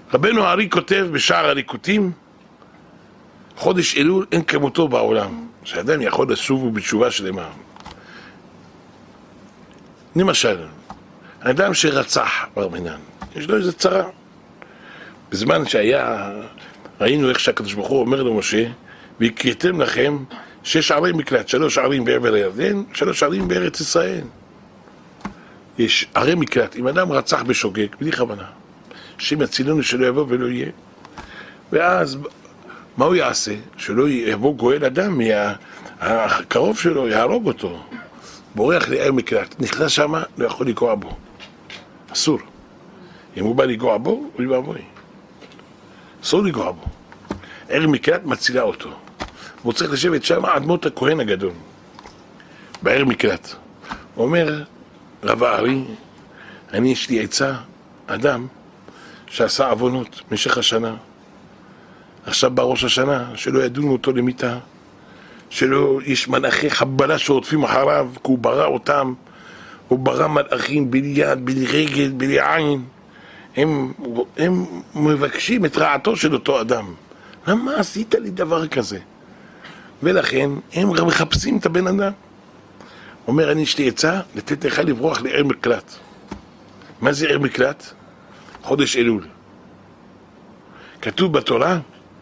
רבנו הארי כותב בשער הליקוטים, חודש אלול אין כמותו בעולם, שאדם יכול לשוב בתשובה שלמה. למשל, האדם שרצח בר מינן, יש לו איזה צרה. בזמן שהיה, ראינו איך שהקדוש ברוך הוא אומר למשה, והקראתם לכם 6 ערי מקלט, 3 ערים בעבר הירדן, 3 ערים בארץ ישראל. יש ערי מקלט, אם אדם רצח בשוגג, בלי כוונה, השם יצילנו שלא יבוא ולא יהיה. ואז מה הוא יעשה? שלא יבוא גואל אדם מהקרוב שלו, יהרוג אותו. בורח לעיר מקלט, נכנס שם, לא יכול לגוע בו. אסור. אם הוא בא לגוע בו, הוא יבוא בו. אסור לגוע בו. עיר מקלט מצילה אותו. והוא צריך לשבת שם עד מות הכהן הגדול. בעיר מקלט. הוא אומר, רב הארי, אני יש לי עצה, אדם שעשה עוונות במשך השנה. עכשיו בראש השנה, שלא ידונו אותו למיטה, שלא יש מלאכי חבלה שעוטפים אחריו, כי הוא ברא אותם, הוא ברא מלאכים בלי יד, בלי רגל, בלי עין. הם מבקשים את רעתו של אותו אדם. למה עשית לי דבר כזה? ולכן הם מחפשים את הבן אדם. אומר, אני יש לי עצה לתת לך לברוח לעיר מקלט. מה זה עיר מקלט? חודש אלול. כתוב בתורה,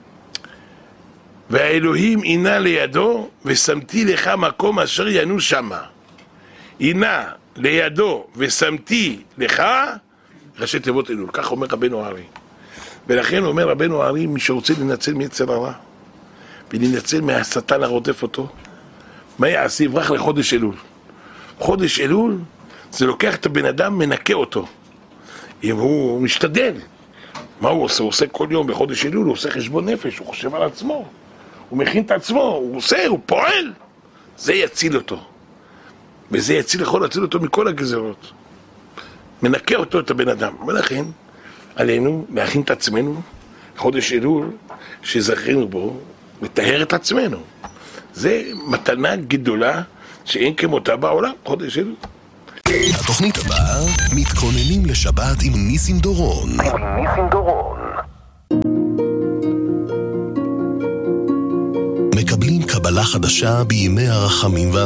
והאלוהים עינה לידו ושמתי לך מקום אשר ינו שמה. עינה לידו ושמתי לך ראשי תיבות אלול. כך אומר רבנו הארי. ולכן אומר רבנו הארי, מי שרוצה לנצל מיצר הרע ולנצל מהשטן הרודף אותו, מה יעשה? יברח לחודש אלול. חודש אלול זה לוקח את הבן אדם, מנקה אותו. אם הוא משתדל, מה הוא עושה? הוא עושה כל יום בחודש אלול, הוא עושה חשבון נפש, הוא חושב על עצמו, הוא מכין את עצמו, הוא עושה, הוא פועל. זה יציל אותו. וזה יכול להציל אותו מכל הגזרות. מנקה אותו את הבן אדם. ולכן, עלינו להכין את עצמנו, חודש אלול, שזכינו בו, לטהר את עצמנו. זה מתנה גדולה שאין כמותה בעולם, חודש אלול. התוכנית הבאה, מתכוננים לשבת עם ניסים דורון. מקבלים קבלה חדשה בימי הרחמים